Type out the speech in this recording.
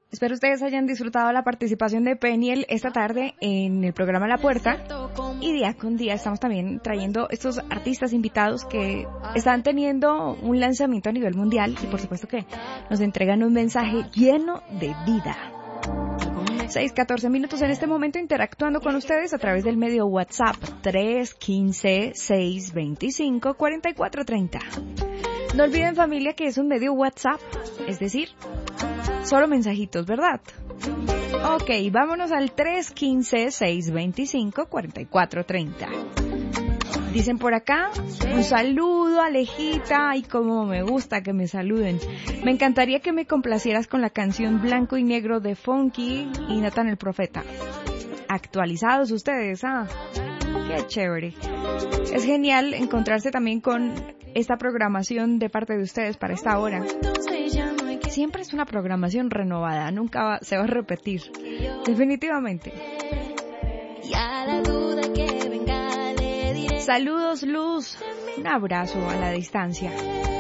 Espero ustedes hayan disfrutado la participación de Peniel esta tarde en el programa La Puerta. Y día con día estamos también trayendo estos artistas invitados que están teniendo un lanzamiento a nivel mundial y por supuesto que nos entregan un mensaje lleno de vida. 6:14 minutos en este momento interactuando con ustedes a través del medio WhatsApp 315-625-4430. No olviden, familia, que es un medio WhatsApp, es decir, solo mensajitos, ¿verdad? Ok, vámonos al 315-625-4430. Dicen por acá, un saludo, Alejita, ay, cómo me gusta que me saluden. Me encantaría que me complacieras con la canción Blanco y Negro de Funky y Nathan el Profeta. Actualizados ustedes, qué chévere. Es genial encontrarse también con esta programación de parte de ustedes para esta hora. Siempre es una programación renovada, nunca se va a repetir, definitivamente. Saludos, Luz, un abrazo a la distancia.